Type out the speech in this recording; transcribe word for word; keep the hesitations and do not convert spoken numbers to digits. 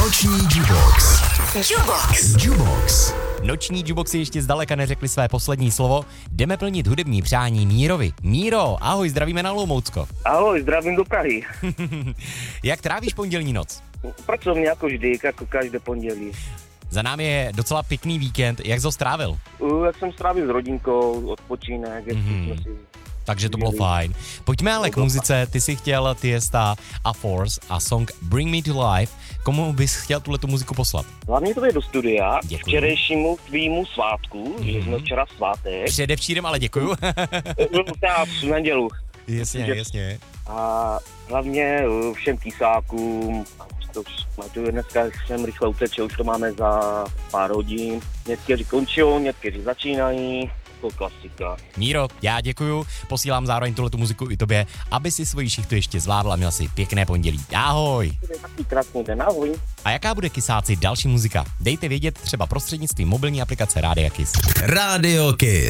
Noční Jubox. Jubox. Jubox. Noční Juboxy ještě zdaleka neřekli své poslední slovo. Jdeme plnit hudební přání Mírovi. Míro, ahoj, zdravíme na Olomoucko. Ahoj, zdravím do Prahy. Jak trávíš pondělní noc? Pracovně jako vždy, jako každé pondělí. Za námi je docela pěkný víkend. Jak jsi ho strávil? Uh, jak jsem strávil s rodinkou, odpočinek, Mhm. jsme si... Takže to bylo fajn. Pojďme ale k muzice. Ty jsi chtěl Tiesta a Force a song Bring Me to Life. Komu bys chtěl tuhletu muziku poslat? Hlavně to je do studia, Děkuju. k včerejšímu tvýmu svátku, mm. že jsme včera svátek. Předevčírem, ale děkuju. Já v nedělu. Jasně, jasně. A hlavně uh, všem písákům, to už matuju, dneska jsem rychle utečel, už to máme za pár hodin. Někteří končí, někteří začínají. To klasika. Míro, já děkuju, posílám zároveň tuhletu muziku i tobě, aby si svoji šichtu ještě zvládla, měl si pěkné pondělí. Ahoj! To je takový krásný den, ahoj. A jaká bude kysáci další muzika? Dejte vědět třeba prostřednictvím mobilní aplikace Rádia Kiss. Radio Kiss.